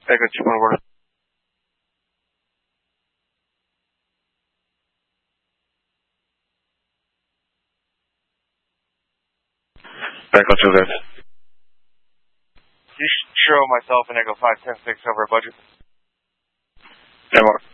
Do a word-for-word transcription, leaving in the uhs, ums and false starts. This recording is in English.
Echo two point one. Echo two, guys. You show myself and Echo five ten six over budget. M R.